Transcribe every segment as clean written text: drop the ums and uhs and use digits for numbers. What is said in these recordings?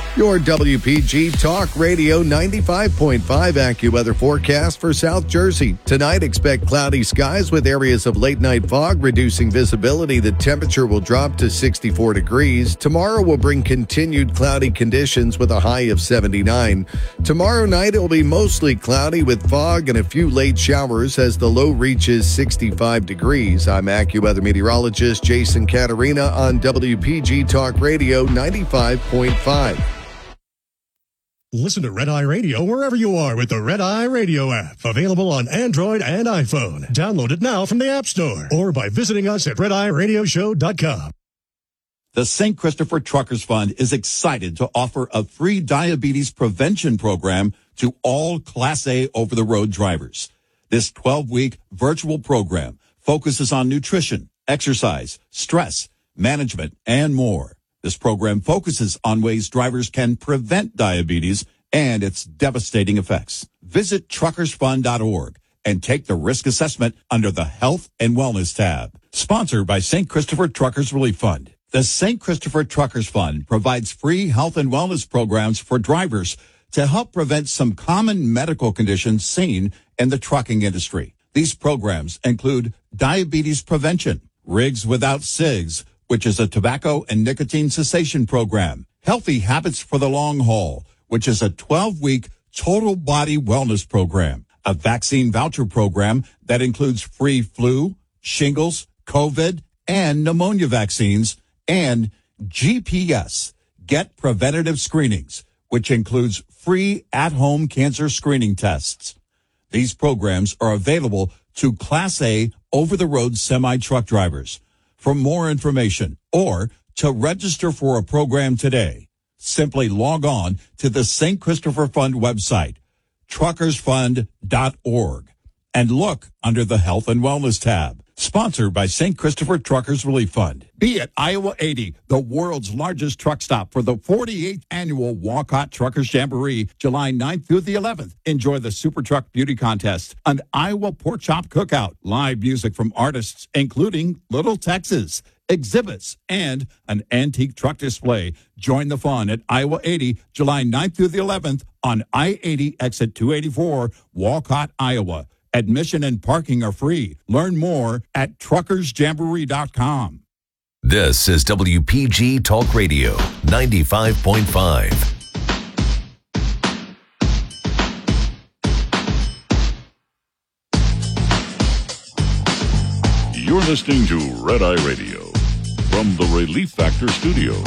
Your WPG Talk Radio 95.5 AccuWeather forecast for South Jersey. Tonight, expect cloudy skies with areas of late-night fog, reducing visibility. The temperature will drop to 64 degrees. Tomorrow will bring continued cloudy conditions with a high of 79. Tomorrow night, it will be mostly cloudy with fog and a few late showers as the low reaches 65 degrees. I'm AccuWeather meteorologist Jason Caterina on WPG Talk Radio 95.5. Listen to Red Eye Radio wherever you are with the Red Eye Radio app. Available on Android and iPhone. Download it now from the App Store or by visiting us at RedEyeRadioshow.com. The St. Christopher Truckers Fund is excited to offer a free diabetes prevention program to all Class A over-the-road drivers. This 12-week virtual program focuses on nutrition, exercise, stress, management, and more. This program focuses on ways drivers can prevent diabetes and its devastating effects. Visit truckersfund.org and take the risk assessment under the Health and Wellness tab. Sponsored by St. Christopher Truckers Relief Fund. The St. Christopher Truckers Fund provides free health and wellness programs for drivers to help prevent some common medical conditions seen in the trucking industry. These programs include diabetes prevention, Rigs Without Cigs, which is a tobacco and nicotine cessation program, Healthy Habits for the Long Haul, which is a 12-week total body wellness program, a vaccine voucher program that includes free flu, shingles, COVID, and pneumonia vaccines, and GPS, Get Preventative Screenings, which includes free at-home cancer screening tests. These programs are available to Class A over-the-road semi-truck drivers. For more information or to register for a program today, simply log on to the St. Christopher Fund website, truckersfund.org, and look under the Health and Wellness tab. Sponsored by St. Christopher Truckers Relief Fund. Be at Iowa 80, the world's largest truck stop for the 48th annual Walcott Truckers Jamboree, July 9th through the 11th. Enjoy the Super Truck Beauty Contest, an Iowa Pork Chop Cookout, live music from artists including Little Texas, exhibits, and an antique truck display. Join the fun at Iowa 80, July 9th through the 11th on I-80 exit 284, Walcott, Iowa. Admission and parking are free. Learn more at truckersjamboree.com. This is WPG Talk Radio 95.5. You're listening to Red Eye Radio from the Relief Factor Studios.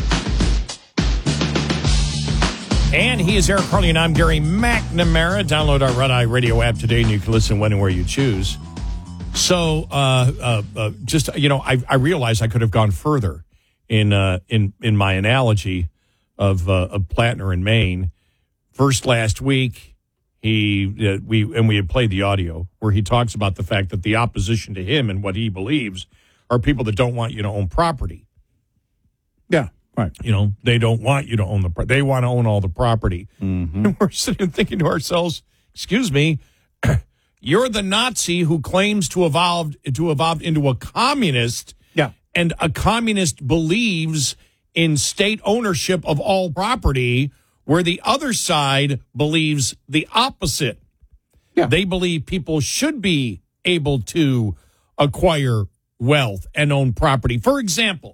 And he is Eric Harley, and I'm Gary McNamara. Download our Red Eye Radio app today, and you can listen when and where you choose. So, I realized I could have gone further in my analogy of Plattner in Maine. First, last week, we had played the audio where he talks about the fact that the opposition to him and what he believes are people that don't want you to own property. Yeah. Right. You know, they don't want you to own the property. They want to own all the property. Mm-hmm. And we're sitting and thinking to ourselves, excuse me, you're the Nazi who claims to evolve into a communist. Yeah. And a communist believes in state ownership of all property, where the other side believes the opposite. Yeah. They believe people should be able to acquire wealth and own property. For example,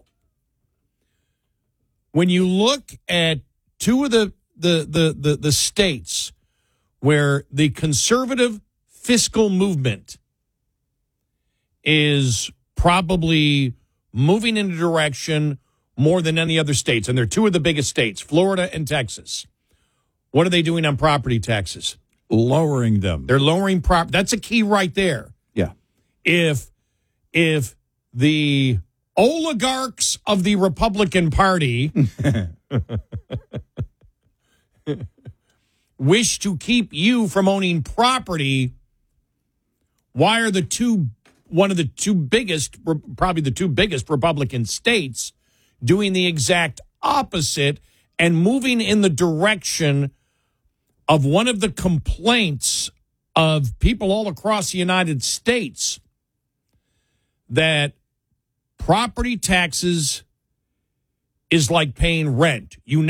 when you look at two of the states where the conservative fiscal movement is probably moving in a direction more than any other states, and they're two of the biggest states, Florida and Texas. What are they doing on property taxes? Lowering them. They're lowering That's a key right there. Yeah. If the oligarchs of the Republican Party wish to keep you from owning property, why are one of the two biggest, probably the two biggest Republican states doing the exact opposite and moving in the direction of one of the complaints of people all across the United States, that property taxes is like paying rent. You